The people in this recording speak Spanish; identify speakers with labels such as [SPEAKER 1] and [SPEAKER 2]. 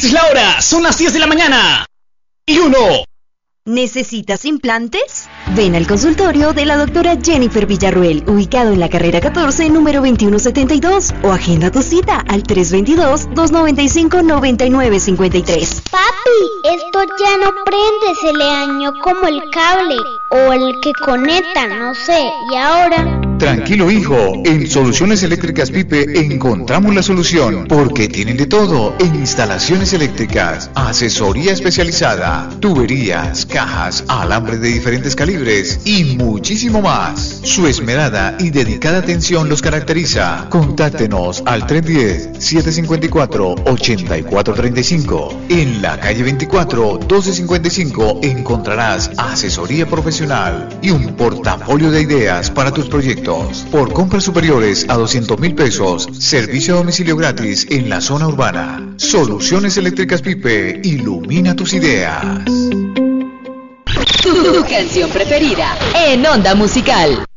[SPEAKER 1] Esta es la hora, son las 10 de la mañana. Y 1.
[SPEAKER 2] ¿Necesitas implantes? Ven al consultorio de la doctora Jennifer Villarruel, ubicado en la carrera 14, número 2172, o agenda tu cita al 322-295-9953.
[SPEAKER 3] Papi, esto ya no prende, se le dañó como el cable, o el que conecta, no sé, y ahora...
[SPEAKER 4] Tranquilo, hijo, en Soluciones Eléctricas Pipe encontramos la solución, porque tienen de todo en instalaciones eléctricas, asesoría especializada, tuberías, cajas, alambre de diferentes calibres y muchísimo más. Su esmerada y dedicada atención los caracteriza. Contáctenos al 310-754-8435. En la calle 24, 1255 encontrarás asesoría profesional y un portafolio de ideas para tus proyectos. Por compras superiores a 200,000 pesos, servicio a domicilio gratis en la zona urbana. Soluciones Eléctricas Pipe, ilumina tus ideas.
[SPEAKER 2] Tu canción preferida en Onda Musical.